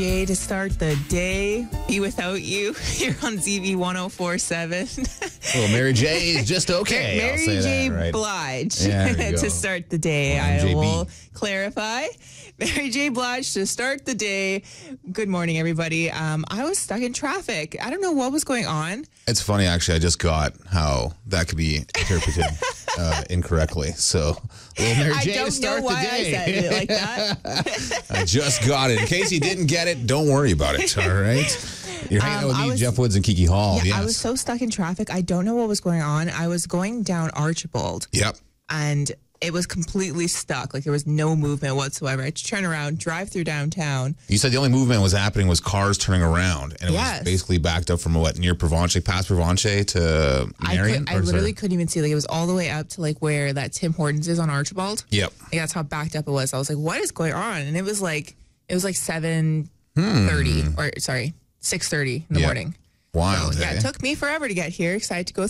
Yay to start the day. Be without you. You're on ZB 104.7. Well, Mary J is just okay. Mary I'll say J. that, right? Blige There you go. to start the day. Well, I MJB. will clarify. Mary J. Blige to start the day. Good morning, everybody. I was stuck in traffic. I don't know what was going on. It's funny, actually. I just got how that could be interpreted incorrectly. So, well, Mary J. I don't to start know why the day. I said it like that. I just got it. In case you didn't get it, don't worry about it. All right. You're hanging out with me, Jeff Woods and Kiki Hall. Yeah, Yes. I was so stuck in traffic. I don't know what was going on. I was going down Archibald. Yep. And it was completely stuck. Like there was no movement whatsoever. I had to turn around, drive through downtown. You said the only movement was happening was cars turning around, and it was basically backed up from what, near Provencher, past Provencher to Marion? I literally couldn't even see. Like it was all the way up to like where that Tim Hortons is on Archibald. Yep. Like, that's how backed up it was. I was like, what is going on? And it was like 7:30 or sorry, 6:30 in the morning. Wild. So, yeah, it took me forever to get here. Excited to go